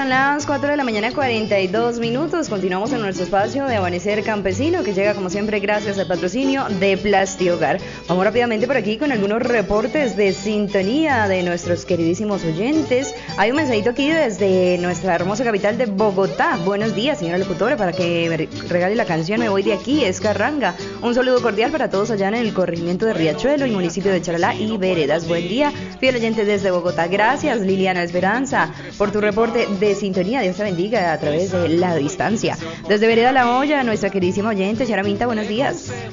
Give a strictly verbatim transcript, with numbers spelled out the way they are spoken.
son las cuatro de la mañana, cuarenta y dos minutos. Continuamos en nuestro espacio de Amanecer Campesino, que llega como siempre gracias al patrocinio de Plastihogar. Vamos rápidamente por aquí con algunos reportes de sintonía de nuestros queridísimos oyentes. Hay un mensajito aquí desde nuestra hermosa capital de Bogotá. Buenos días, señora locutora, para que me regale la canción Me Voy de Aquí, es Carranga. Un saludo cordial para todos allá en el corregimiento de Riachuelo y municipio de Charalá y Veredas. Buen día, fiel oyente desde Bogotá. Gracias, Liliana Esperanza, por tu reporte de sintonía. Dios te bendiga a través de la distancia. Desde Vereda La Olla, nuestra queridísima oyente, Yara Minta, buenos días.